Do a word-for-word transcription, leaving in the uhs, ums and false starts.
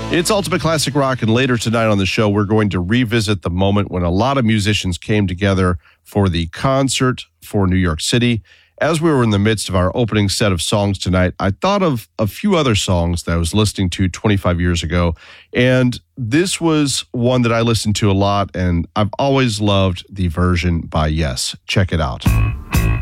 It's Ultimate Classic Rock, and later tonight on the show, we're going to revisit the moment when a lot of musicians came together for the concert for New York City. As we were in the midst of our opening set of songs tonight, I thought of a few other songs that I was listening to twenty-five years ago, and this was one that I listened to a lot, and I've always loved the version by Yes. Check it out.